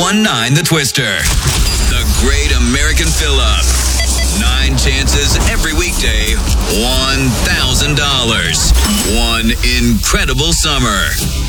1019 The Twister. The Great American Fill-Up. 9 chances every weekday. $1,000. One incredible summer.